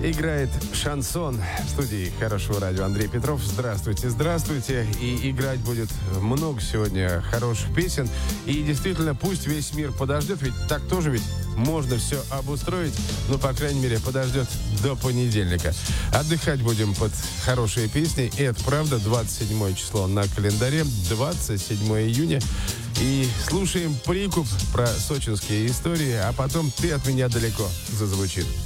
Играет шансон в студии Хорошего радио Андрей Петров. Здравствуйте, здравствуйте. И играть будет много сегодня хороших песен. И действительно, пусть весь мир подождет, ведь так тоже ведь можно все обустроить. Ну, по крайней мере, подождет до понедельника. Отдыхать будем под хорошие песни. И это правда, 27 число на календаре, 27 июня. И слушаем прикуп про сочинские истории, а потом «Ты от меня далеко» зазвучит.